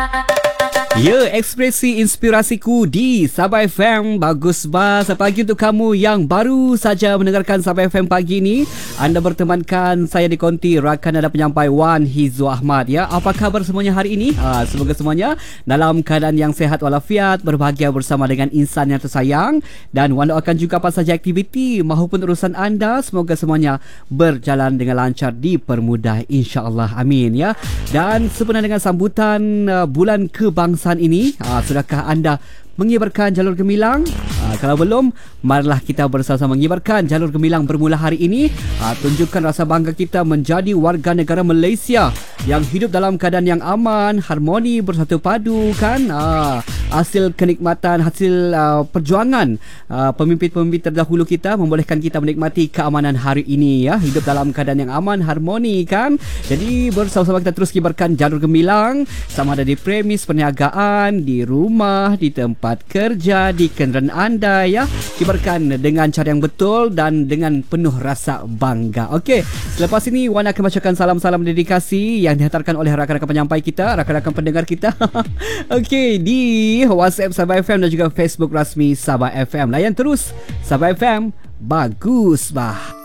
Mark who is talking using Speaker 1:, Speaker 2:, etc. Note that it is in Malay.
Speaker 1: Ya, ekspresi inspirasiku di Sabah FM. Bagus bah. Selamat pagi untuk kamu yang baru saja mendengarkan Sabah FM pagi ini. Anda bertemankan saya di konti rakan anda penyampai Wan Hizu Ahmad. Ya, apa khabar semuanya hari ini? Semoga semuanya dalam keadaan yang sehat walafiat, berbahagia bersama dengan insan yang tersayang, dan Wan doakan juga apa saja aktiviti maupun urusan anda, semoga semuanya berjalan dengan lancar, dipermudah insya-Allah. Amin ya. Dan sebenarnya dengan sambutan bulan kebangsaan ini, sudahkah anda mengibarkan jalur gemilang? Kalau belum, marilah kita bersama-sama mengibarkan jalur gemilang bermula hari ini. Tunjukkan rasa bangga kita menjadi warga negara Malaysia yang hidup dalam keadaan yang aman, harmoni, bersatu padu kan. Hasil kenikmatan, hasil perjuangan pemimpin-pemimpin terdahulu kita membolehkan kita menikmati keamanan hari ini ya. Hidup dalam keadaan yang aman, harmoni kan. Jadi bersama-sama kita terus kibarkan jalur gemilang, sama ada di premis perniagaan, di rumah, di tempat kerja, di kenderaan anda ya. Kibarkan dengan cara yang betul dan dengan penuh rasa bangga. Okey, selepas ini Wan akan bacakan salam-salam dedikasi yang dihantarkan oleh rakan-rakan penyampai kita, rakan-rakan pendengar kita. Okey, di WhatsApp Sabah FM dan juga Facebook rasmi Sabah FM. Layan terus Sabah FM. Bagus bah.